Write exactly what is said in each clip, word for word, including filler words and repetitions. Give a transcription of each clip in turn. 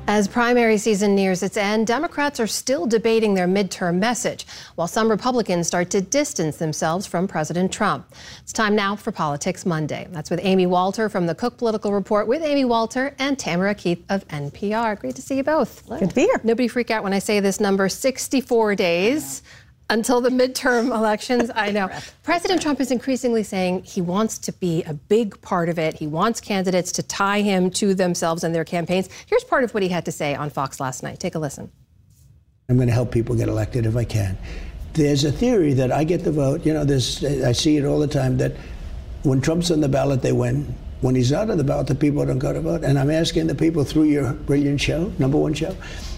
As primary season nears its end, Democrats are still debating their midterm message, while some Republicans start to distance themselves from President Trump. It's time now for Politics Monday. That's with Amy Walter from the Cook Political Report with Amy Walter and Tamara Keith of N P R. Great to see you both. Good to be here. Nobody freak out when I say this number, sixty-four days. Until the midterm elections, I know. President Trump is increasingly saying he wants to be a big part of it. He wants candidates to tie him to themselves and their campaigns. Here's part of what he had to say on Fox last night. Take a listen. I'm going to help people get elected if I can. There's a theory that I get the vote. You know, there's, I see it all the time, that when Trump's on the ballot, they win. When he's not on the ballot, the people don't go to vote. And I'm asking the people through your brilliant show, number one show,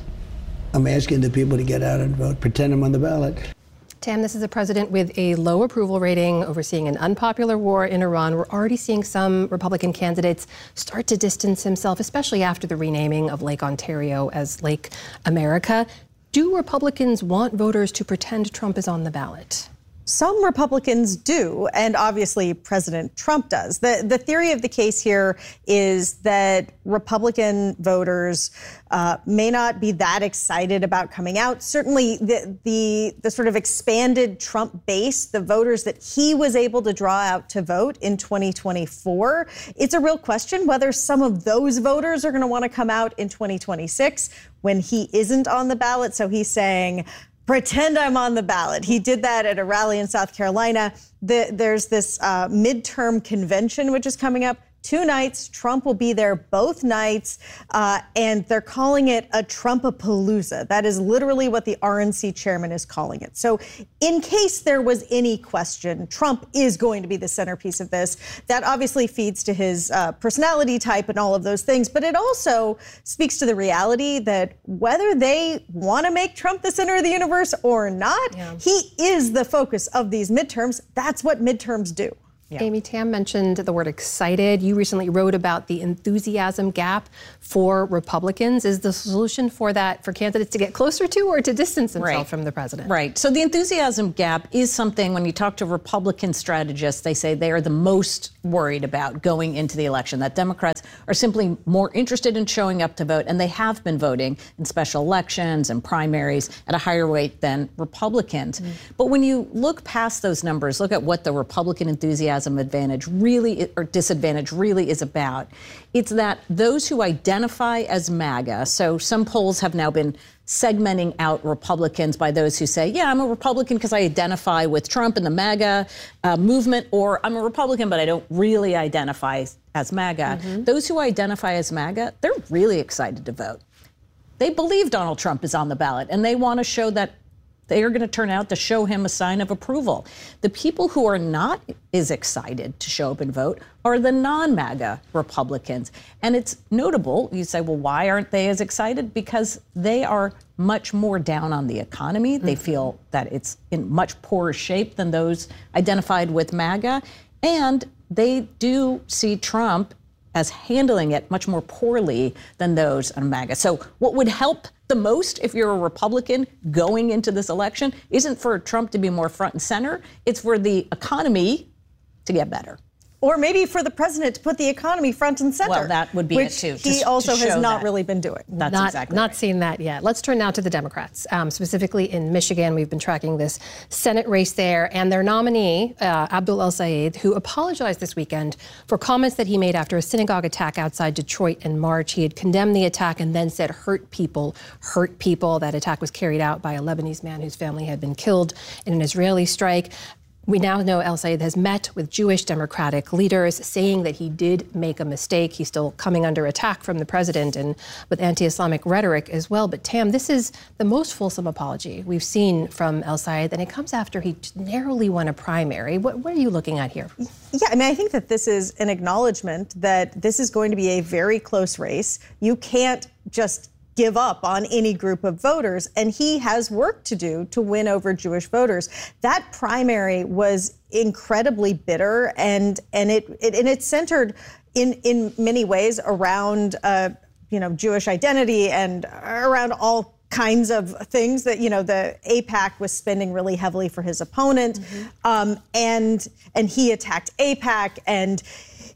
I'm asking the people to get out and vote, pretend I'm on the ballot. Tam, this is a president with a low approval rating, overseeing an unpopular war in Iran. We're already seeing some Republican candidates start to distance himself, especially after the renaming of Lake Ontario as Lake America. Do Republicans want voters to pretend Trump is on the ballot? Some Republicans do, and obviously President Trump does. The the theory of the case here is that Republican voters uh, may not be that excited about coming out. Certainly the, the the sort of expanded Trump base, the voters that he was able to draw out to vote in twenty twenty-four, it's a real question whether some of those voters are going to want to come out in twenty twenty-six when he isn't on the ballot. So he's saying, pretend I'm on the ballot. He did that at a rally in South Carolina. The, there's this uh, midterm convention, which is coming up. Two nights. Trump will be there both nights. Uh, and they're calling it a Trumpapalooza. That is literally what the R N C chairman is calling it. So in case there was any question, Trump is going to be the centerpiece of this. That obviously feeds to his uh, personality type and all of those things. But it also speaks to the reality that whether they want to make Trump the center of the universe or not, yeah. he is the focus of these midterms. That's what midterms do. Yeah. Amy, Tam mentioned the word excited. You recently wrote about the enthusiasm gap for Republicans. Is the solution for that for candidates to get closer to or to distance themselves right. from the president? Right. So the enthusiasm gap is something, when you talk to Republican strategists, they say they are the most worried about going into the election, that Democrats are simply more interested in showing up to vote, and they have been voting in special elections and primaries at a higher rate than Republicans. Mm. But when you look past those numbers, look at what the Republican enthusiasm advantage really, or disadvantage really is about. It's that those who identify as MAGA, so some polls have now been segmenting out Republicans by those who say, yeah, I'm a Republican because I identify with Trump and the MAGA uh, movement, or I'm a Republican, but I don't really identify as MAGA. Mm-hmm. Those who identify as MAGA, they're really excited to vote. They believe Donald Trump is on the ballot, and they want to show that they are going to turn out to show him a sign of approval. The people who are not as excited to show up and vote are the non-MAGA Republicans. And it's notable, you say, well, why aren't they as excited? Because they are much more down on the economy. Mm-hmm. They feel that it's in much poorer shape than those identified with MAGA. And they do see Trump as handling it much more poorly than those on MAGA. So what would help the most if you're a Republican going into this election isn't for Trump to be more front and center. It's for the economy to get better. Or maybe for the president to put the economy front and center. Well, that would be which it too. He to, also to has not that. really been doing. That's not, exactly Not right. seen that yet. Let's turn now to the Democrats. Um, specifically in Michigan, we've been tracking this Senate race there, and their nominee, uh, Abdul El-Sayed, who apologized this weekend for comments that he made after a synagogue attack outside Detroit in March. He had condemned the attack and then said, hurt people, hurt people. That attack was carried out by a Lebanese man whose family had been killed in an Israeli strike. We now know El-Sayed has met with Jewish Democratic leaders, saying that he did make a mistake. He's still coming under attack from the president and with anti-Islamic rhetoric as well. But Tam, this is the most fulsome apology we've seen from El-Sayed, and it comes after he narrowly won a primary. What, what are you looking at here? Yeah, I mean, I think that this is an acknowledgement that this is going to be a very close race. You can't just give up on any group of voters, and he has work to do to win over Jewish voters. That primary was incredibly bitter, and and it, it and it's centered in in many ways around uh, you know Jewish identity and around all kinds of things that, you know, the AIPAC was spending really heavily for his opponent, mm-hmm. um, and and he attacked AIPAC, and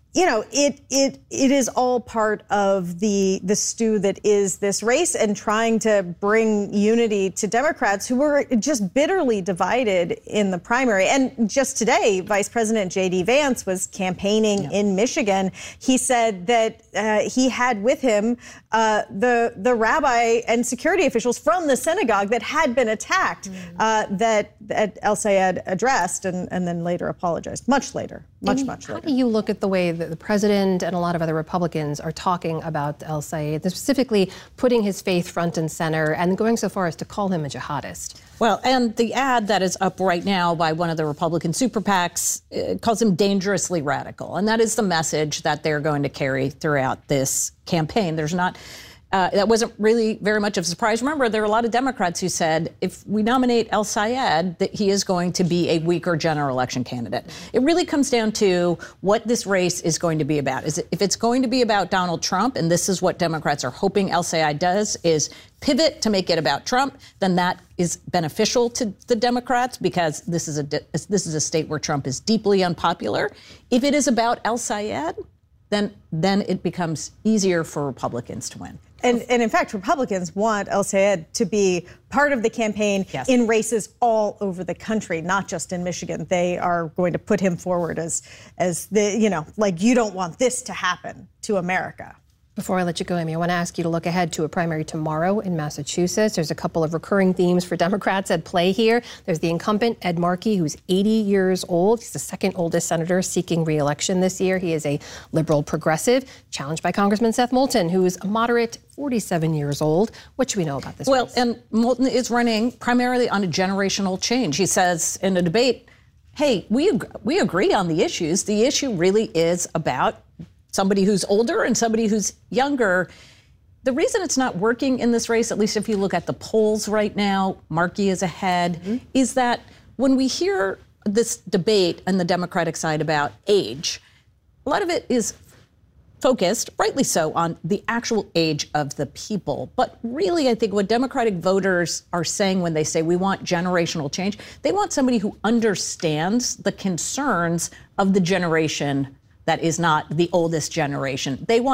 you know, it it it is all part of the the stew that is this race, and trying to bring unity to Democrats who were just bitterly divided in the primary. And just today, Vice President J D Vance was campaigning yeah. in Michigan. He said that uh, he had with him uh, the the rabbi and security officials from the synagogue that had been attacked, mm. uh, that that El-Sayed addressed and, and then later apologized. Much later, much, and much how later. do you look at the way that the president and a lot of other Republicans are talking about El-Sayed, specifically putting his faith front and center and going so far as to call him a jihadist? Well, and the ad that is up right now by one of the Republican super PACs uh, calls him dangerously radical. And that is the message that they're going to carry throughout this campaign. There's not... Uh, that wasn't really very much of a surprise. Remember, there were a lot of Democrats who said, if we nominate El-Sayed, that he is going to be a weaker general election candidate. It really comes down to what this race is going to be about. Is it, if it's going to be about Donald Trump, and this is what Democrats are hoping El-Sayed does, is pivot to make it about Trump, then that is beneficial to the Democrats because this is a this is a state where Trump is deeply unpopular. If it is about El-Sayed, then then it becomes easier for Republicans to win. And, and in fact, Republicans want El-Sayed to be part of the campaign yes. in races all over the country, not just in Michigan. They are going to put him forward as, as the, you know, like, you don't want this to happen to America. Before I let you go, Amy, I want to ask you to look ahead to a primary tomorrow in Massachusetts. There's a couple of recurring themes for Democrats at play here. There's the incumbent, Ed Markey, who's eighty years old. He's the second oldest senator seeking re-election this year. He is a liberal progressive, challenged by Congressman Seth Moulton, who is a moderate forty-seven years old. What should we know about this Well, race? And Moulton is running primarily on a generational change. He says in a debate, hey, we ag- we agree on the issues. The issue really is about somebody who's older and somebody who's younger. The reason it's not working in this race, at least if you look at the polls right now, Markey is ahead, mm-hmm. is that when we hear this debate on the Democratic side about age, a lot of it is focused, rightly so, on the actual age of the people. But really, I think what Democratic voters are saying when they say we want generational change, they want somebody who understands the concerns of the generation that is not the oldest generation. They want